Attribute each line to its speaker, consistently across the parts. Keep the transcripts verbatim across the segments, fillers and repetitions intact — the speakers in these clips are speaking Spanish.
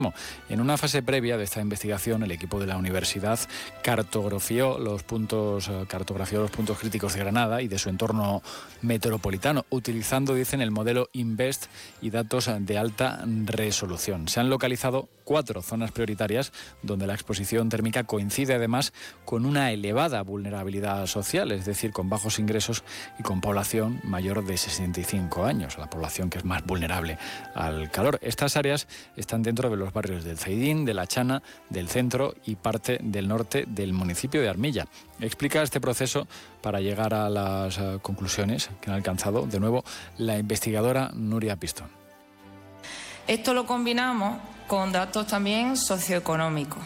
Speaker 1: En una fase previa de esta investigación, el equipo de la universidad cartografió los puntos, cartografió los puntos críticos de Granada y de su entorno metropolitano, utilizando, dicen, el modelo INVEST y datos de alta resolución. Se han localizado cuatro zonas prioritarias donde la exposición térmica coincide además con una elevada vulnerabilidad social, es decir, con bajos ingresos y con población mayor de sesenta y cinco años, la población que es más vulnerable al calor. Estas áreas están dentro de los barrios del Zaidín, de La Chana, del centro y parte del norte del municipio de Armilla. Explica este proceso para llegar a las uh, conclusiones que han alcanzado, de nuevo, la investigadora Nuria Pistón.
Speaker 2: Esto lo combinamos con datos también socioeconómicos.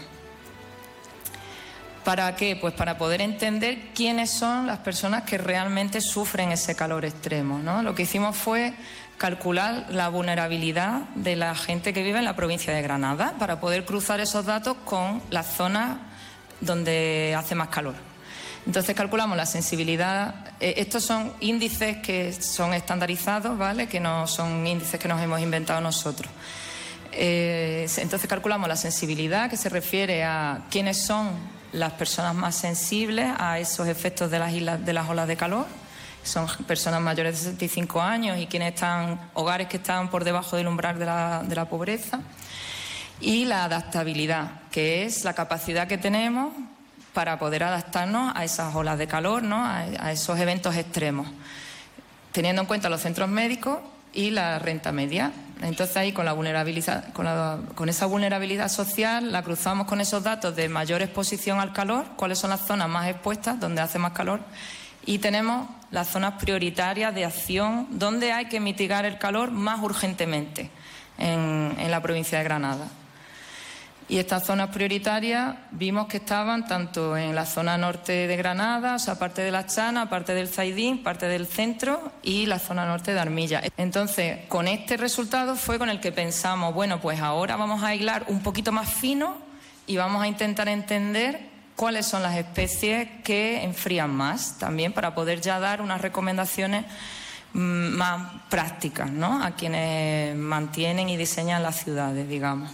Speaker 2: ¿Para qué? Pues para poder entender quiénes son las personas que realmente sufren ese calor extremo, ¿no? Lo que hicimos fue calcular la vulnerabilidad de la gente que vive en la provincia de Granada para poder cruzar esos datos con las zonas donde hace más calor. Entonces calculamos la sensibilidad. Eh, estos son índices que son estandarizados, ¿vale? Que no son índices que nos hemos inventado nosotros. Eh, entonces calculamos la sensibilidad, que se refiere a quiénes son las personas más sensibles a esos efectos de las, islas, de las olas de calor. Son personas mayores de sesenta y cinco años y quienes están, hogares que están por debajo del umbral de la, de la pobreza. Y la adaptabilidad, que es la capacidad que tenemos para poder adaptarnos a esas olas de calor, ¿no? a, a esos eventos extremos, teniendo en cuenta los centros médicos y la renta media. Entonces ahí con, la vulnerabilidad, con, la, con esa vulnerabilidad social la cruzamos con esos datos de mayor exposición al calor, cuáles son las zonas más expuestas, donde hace más calor, y tenemos las zonas prioritarias de acción donde hay que mitigar el calor más urgentemente en, en la provincia de Granada. Y estas zonas prioritarias vimos que estaban tanto en la zona norte de Granada, o sea, parte de La Chana, parte del Zaidín, parte del centro y la zona norte de Armilla. Entonces, con este resultado fue con el que pensamos, bueno, pues ahora vamos a hilar un poquito más fino y vamos a intentar entender cuáles son las especies que enfrían más, también para poder ya dar unas recomendaciones más prácticas, ¿no? A quienes mantienen y diseñan las ciudades, digamos.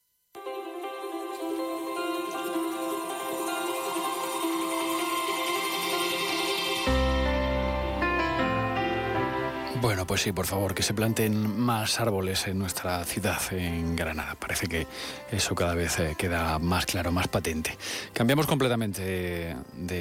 Speaker 1: Bueno, pues sí, por favor, que se planten más árboles en nuestra ciudad, en Granada. Parece que eso cada vez queda más claro, más patente. Cambiamos completamente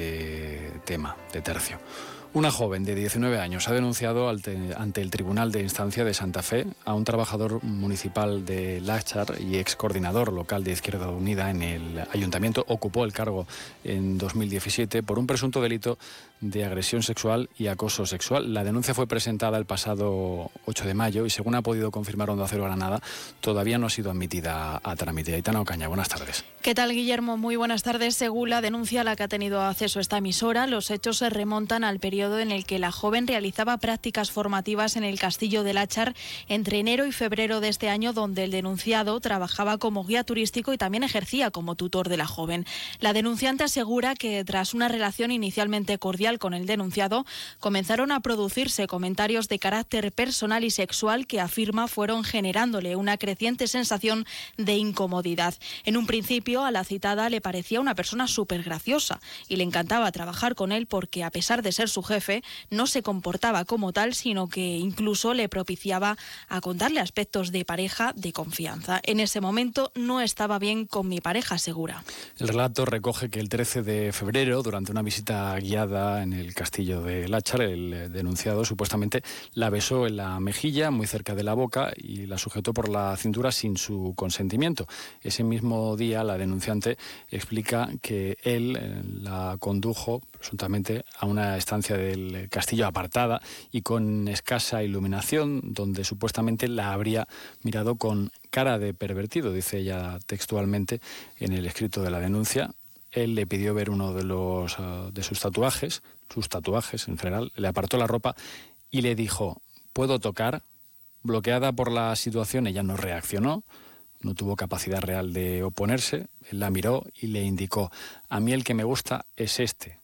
Speaker 1: de tema, de tercio. Una joven de diecinueve años ha denunciado ante el Tribunal de Instancia de Santa Fe a un trabajador municipal de Láchar y ex coordinador local de Izquierda Unida en el ayuntamiento. Ocupó el cargo en dos mil diecisiete por un presunto delito de agresión sexual y acoso sexual. La denuncia fue presentada el pasado ocho de mayo y, según ha podido confirmar Onda Cero Granada, todavía no ha sido admitida a trámite. Aitana Ocaña, buenas tardes.
Speaker 3: ¿Qué tal, Guillermo? Muy buenas tardes. Según la denuncia a la que ha tenido acceso esta emisora, los hechos se remontan al periodo en el que la joven realizaba prácticas formativas en el Castillo de Láchar entre enero y febrero de este año, donde el denunciado trabajaba como guía turístico y también ejercía como tutor de la joven. La denunciante asegura que tras una relación inicialmente cordial con el denunciado, comenzaron a producirse comentarios de carácter personal y sexual que afirma fueron generándole una creciente sensación de incomodidad. En un principio, a la citada le parecía una persona súper graciosa y le encantaba trabajar con él porque, a pesar de ser su jefe, no se comportaba como tal, sino que incluso le propiciaba a contarle aspectos de pareja de confianza. En ese momento no estaba bien con mi pareja, asegura.
Speaker 1: El relato recoge que el trece de febrero, durante una visita guiada en el Castillo de Láchar, el denunciado supuestamente la besó en la mejilla, muy cerca de la boca, y la sujetó por la cintura sin su consentimiento. Ese mismo día, la denunciante explica que él eh, la condujo presuntamente a una estancia del castillo apartada y con escasa iluminación, donde supuestamente la habría mirado con cara de pervertido, dice ella textualmente en el escrito de la denuncia. Él le pidió ver uno de los uh, de sus tatuajes, sus tatuajes en general, le apartó la ropa y le dijo: ¿puedo tocar? Bloqueada por la situación, ella no reaccionó, no tuvo capacidad real de oponerse. Él la miró y le indicó: a mí el que me gusta es este.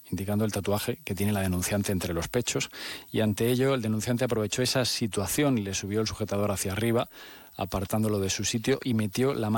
Speaker 1: indicando el tatuaje que tiene la denunciante entre los pechos, y ante ello el denunciante aprovechó esa situación y le subió el sujetador hacia arriba, apartándolo de su sitio, y metió la mano